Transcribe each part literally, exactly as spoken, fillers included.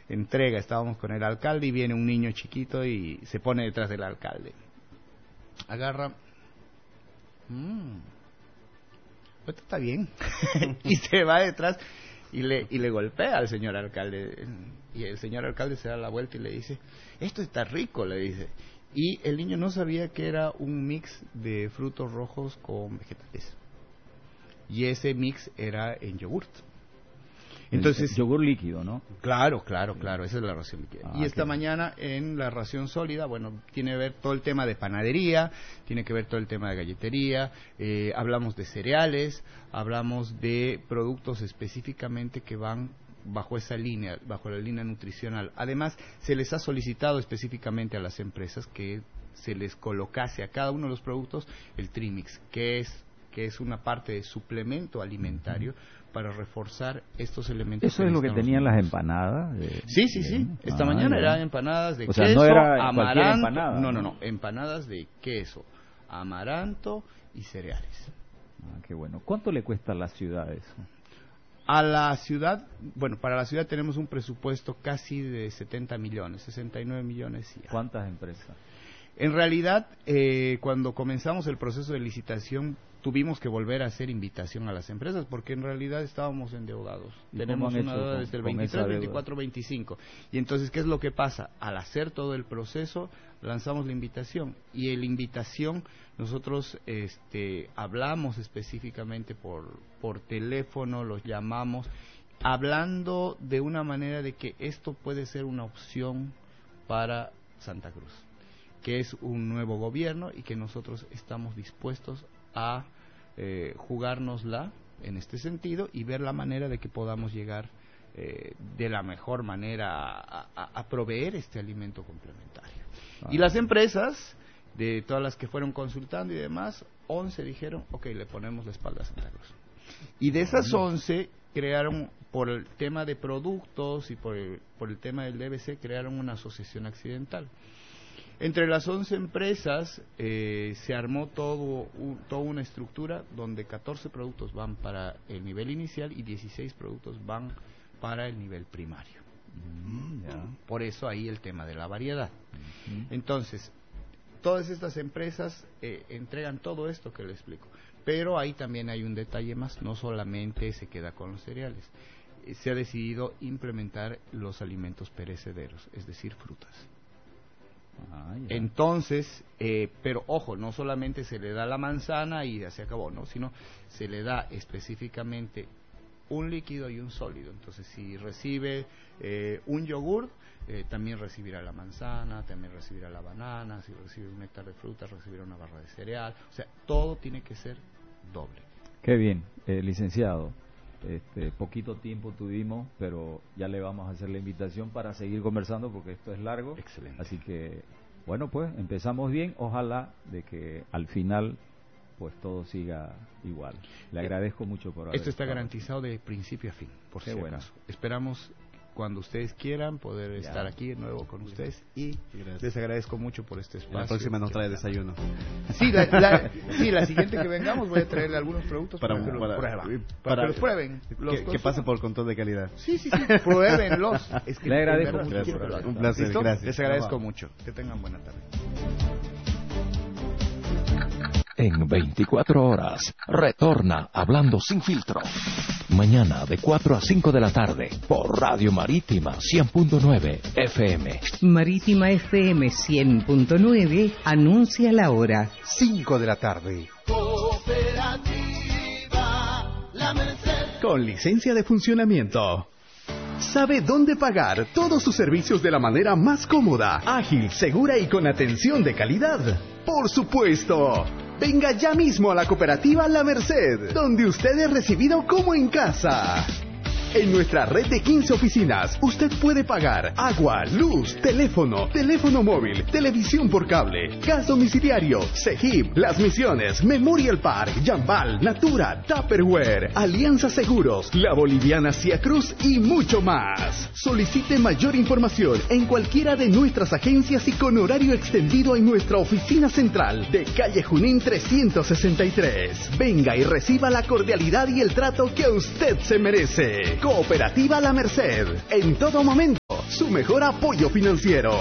entrega, estábamos con el alcalde y viene un niño chiquito y se pone detrás del alcalde. Agarra, mmm, esto está bien, y se va detrás y le, y le golpea al señor alcalde. Y el señor alcalde se da la vuelta y le dice, esto está rico, le dice. Y el niño no sabía que era un mix de frutos rojos con vegetales. Y ese mix era en yogurt. Entonces, el yogur líquido, ¿no? Claro, claro, claro, esa es la ración líquida. Ah, y esta qué... mañana en la ración sólida, bueno, tiene que ver todo el tema de panadería, tiene que ver todo el tema de galletería, eh, hablamos de cereales, hablamos de productos específicamente que van bajo esa línea, bajo la línea nutricional. Además, se les ha solicitado específicamente a las empresas que se les colocase a cada uno de los productos el Trimix, que es que es una parte de suplemento alimentario para reforzar estos elementos. ¿Eso es lo que tenían las empanadas? De, sí, sí, sí. de... Esta ah, mañana bien. eran empanadas de o queso, sea, no era amaranto. Empanada, no, no, no. Empanadas de queso, amaranto y cereales. Ah, qué bueno. ¿Cuánto le cuesta a la ciudad eso? A la ciudad, bueno, para la ciudad tenemos un presupuesto casi de setenta millones, sesenta y nueve millones. Y ¿Cuántas empresas? En realidad, eh, cuando comenzamos el proceso de licitación, tuvimos que volver a hacer invitación a las empresas porque en realidad estábamos endeudados. Tenemos una deuda desde el veintitrés, veinticuatro, veinticinco. Y entonces, ¿qué es lo que pasa? Al hacer todo el proceso, lanzamos la invitación. Y en la invitación, nosotros este, hablamos específicamente por, por teléfono, los llamamos, hablando de una manera de que esto puede ser una opción para Santa Cruz, que es un nuevo gobierno y que nosotros estamos dispuestos a eh, jugárnosla en este sentido y ver la manera de que podamos llegar eh, de la mejor manera a, a, a proveer este alimento complementario. Ah. Y las empresas, de todas las que fueron consultando y demás, once dijeron, ok, le ponemos la espalda a Santa Cruz. Y de esas once crearon, por el tema de productos y por el, por el tema del D B C, crearon una asociación accidental. Entre las once empresas eh, se armó todo un, toda una estructura donde catorce productos van para el nivel inicial y dieciséis productos van para el nivel primario. Mm, yeah. Por eso ahí el tema de la variedad. Mm-hmm. Entonces, todas estas empresas eh, entregan todo esto que le explico. Pero ahí también hay un detalle más, no solamente se queda con los cereales. Eh, se ha decidido implementar los alimentos perecederos, es decir, frutas. Ah, entonces, eh, pero ojo, no solamente se le da la manzana y ya se acabó, no, sino se le da específicamente un líquido y un sólido. Entonces, si recibe eh, un yogur, eh, también recibirá la manzana, también recibirá la banana, si recibe un néctar de fruta, recibirá una barra de cereal. O sea, todo tiene que ser doble. Qué bien, eh, licenciado. Este, poquito tiempo tuvimos, pero ya le vamos a hacer la invitación para seguir conversando porque esto es largo. Excelente. Así que, bueno, pues empezamos bien. Ojalá de que al final pues todo siga igual. Le agradezco mucho por haber Esto está estado. garantizado de principio a fin, por Qué si bueno. acaso. Esperamos cuando ustedes quieran poder ya. estar aquí de nuevo con ustedes y Gracias. les agradezco mucho por este espacio. La próxima nos trae desayuno. Sí, la, la, sí, la siguiente que vengamos voy a traerle algunos productos para, para que los para, prueben. Para, para que los prueben. Los que, que pase por control de calidad. Sí, sí, sí, pruébenlos. Es que le agradezco mucho. Gracias, un placer, ¿Listo? gracias. Les agradezco no, mucho. Que tengan buena tarde. En veinticuatro horas, retorna Hablando Sin Filtro. Mañana de cuatro a cinco de la tarde por Radio Marítima cien punto nueve F M. Marítima F M cien punto nueve anuncia la hora. cinco de la tarde. Cooperativa La Merced. Con licencia de funcionamiento. Sabe dónde pagar todos sus servicios de la manera más cómoda, ágil, segura y con atención de calidad. Por supuesto. Venga ya mismo a la cooperativa La Merced, donde usted es recibido como en casa. En nuestra red de quince oficinas, usted puede pagar agua, luz, teléfono, teléfono móvil, televisión por cable, gas domiciliario, Cegip, Las Misiones, Memorial Park, Jambal, Natura, Tupperware, Alianza Seguros, La Boliviana Cia Cruz y mucho más. Solicite mayor información en cualquiera de nuestras agencias y con horario extendido en nuestra oficina central de calle Junín trescientos sesenta y tres. Venga y reciba la cordialidad y el trato que usted se merece. Cooperativa La Merced. En todo momento, su mejor apoyo financiero.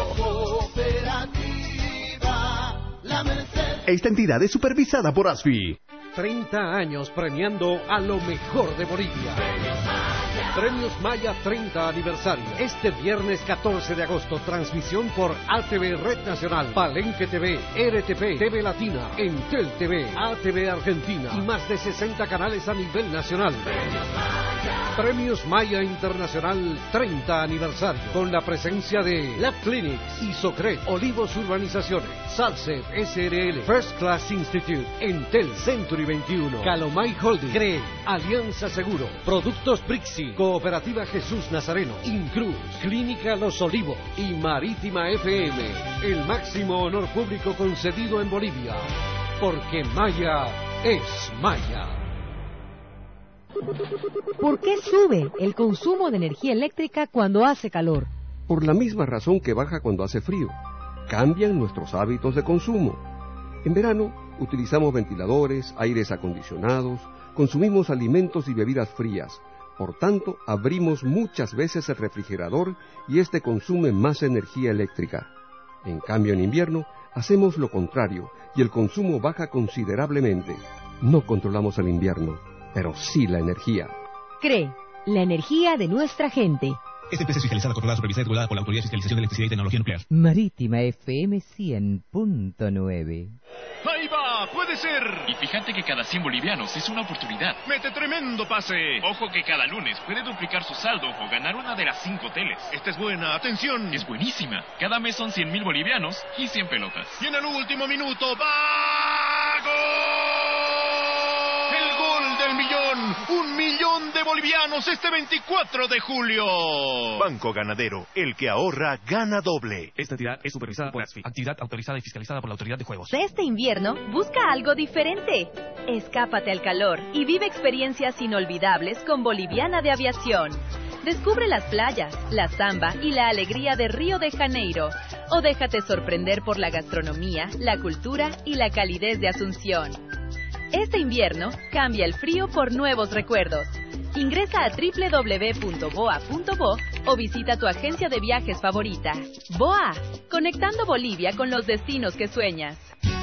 Cooperativa La Merced. Esta entidad es supervisada por A S F I. treinta años premiando a lo mejor de Bolivia. Premios Maya treinta aniversario. Este viernes catorce de agosto, transmisión por A T V Red Nacional, Palenque T V, R T P, T V Latina, Entel T V, A T V Argentina y más de sesenta canales a nivel nacional. Premios Maya Internacional treinta aniversario, con la presencia de Lab Clinics, Isocred, Olivos Urbanizaciones, Salsed S R L, First Class Institute, Entel, Century veintiuno, Calomay Holding, CREE, Alianza Seguro, Productos Brixi, Cooperativa Jesús Nazareno, Incruz, Clínica Los Olivos y Marítima F M, el máximo honor público concedido en Bolivia, porque Maya es Maya. ¿Por qué sube el consumo de energía eléctrica cuando hace calor? Por la misma razón que baja cuando hace frío. Cambian nuestros hábitos de consumo. En verano utilizamos ventiladores, aires acondicionados, consumimos alimentos y bebidas frías. Por tanto, abrimos muchas veces el refrigerador y este consume más energía eléctrica. En cambio, en invierno hacemos lo contrario y el consumo baja considerablemente. No controlamos el invierno, pero sí la energía. CREE, la energía de nuestra gente. Esta empresa es fiscalizada, controlada, supervisada y regulada por la Autoridad de Fiscalización de Electricidad y Tecnología Nuclear. Marítima F M cien punto nueve. ¡Ahí va! ¡Puede ser! Y fíjate que cada cien bolivianos es una oportunidad. ¡Mete tremendo pase! Ojo que cada lunes puede duplicar su saldo o ganar una de las cinco teles. Esta es buena, atención. Es buenísima. Cada mes son cien mil bolivianos y cien pelotas. Y en el último minuto, ¡va! ¡Gol! ¡El gol del millón! ¡Un millón de bolivianos este veinticuatro de julio! Banco Ganadero, el que ahorra, gana doble. Esta entidad es supervisada por A S F I, actividad autorizada y fiscalizada por la Autoridad de Juegos. Este invierno, busca algo diferente. Escápate al calor y vive experiencias inolvidables con Boliviana de Aviación. Descubre las playas, la samba y la alegría de Río de Janeiro. O déjate sorprender por la gastronomía, la cultura y la calidez de Asunción. Este invierno, cambia el frío por nuevos recuerdos. Ingresa a doble u doble u doble u punto boa punto bo o visita tu agencia de viajes favorita. B O A, conectando Bolivia con los destinos que sueñas.